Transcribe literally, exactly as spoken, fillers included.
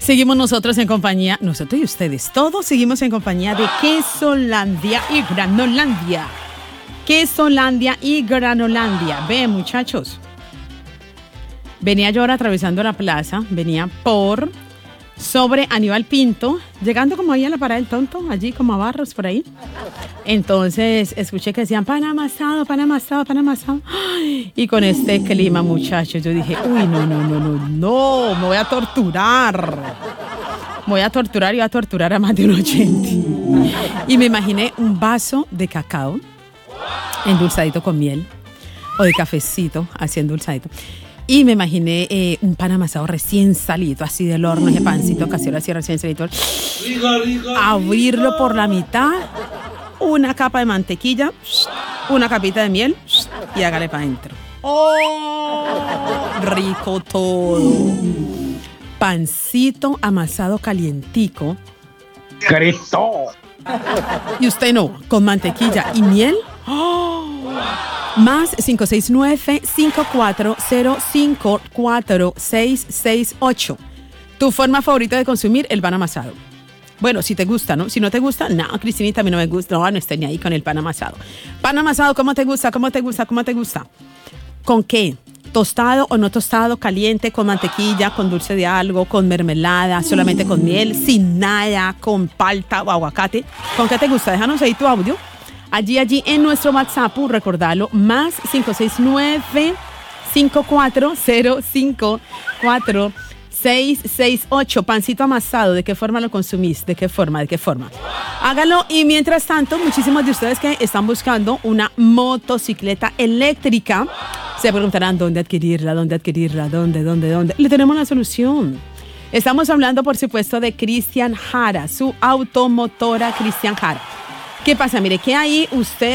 Seguimos nosotros en compañía, nosotros y ustedes, todos seguimos en compañía de Quesolandia y Granolandia. Quesolandia y Granolandia. Ve, muchachos, venía yo ahora atravesando la plaza, venía por sobre Aníbal Pinto, llegando como ahí a la parada del Tonto, allí como a Barros, por ahí. Entonces escuché que decían pan amasado, pan amasado, pan amasado. Ay, y con este clima, muchachos, yo dije, uy, no, no, no, no, no, me voy a torturar. Me voy a torturar y voy a torturar a más de un oyente. Y me imaginé un vaso de cacao endulzadito con miel o de cafecito así endulzadito. Y me imaginé eh, un pan amasado recién salido, así del horno, ese pancito casero así recién salido. Rico, rico, abrirlo rico por la mitad, una capa de mantequilla, una capita de miel y hágale para adentro. ¡Oh! Rico todo. Pancito amasado calientico. ¡Cristo! Y usted no, con mantequilla y miel. ¡Oh! Más cinco seis nueve, cinco cuatro cero, cinco cuatro seis seis ocho. Tu forma favorita de consumir el pan amasado. Bueno, si te gusta, ¿no? Si no te gusta, no, Cristinita, a mí no me gusta. No, no estoy ni ahí con el pan amasado. Pan amasado, ¿cómo te gusta? ¿Cómo te gusta? ¿Cómo te gusta? ¿Con qué? ¿Tostado o no tostado? ¿Caliente? ¿Con mantequilla? ¿Con dulce de algo? ¿Con mermelada? ¿Solamente con miel? ¿Sin nada? ¿Con palta o aguacate? ¿Con qué te gusta? Déjanos ahí tu audio. Allí, allí en nuestro WhatsApp, recordalo, más cinco seis nueve, cinco cuatro cero, cinco cuatro seis seis ocho. Pancito amasado, ¿de qué forma lo consumís? ¿De qué forma? ¿De qué forma? Hágalo. Y mientras tanto, muchísimos de ustedes que están buscando una motocicleta eléctrica se preguntarán dónde adquirirla, dónde adquirirla, dónde, dónde, dónde. Le tenemos la solución. Estamos hablando, por supuesto, de Cristian Jara, su automotora Cristian Jara. ¿Qué pasa? Mire, que ahí usted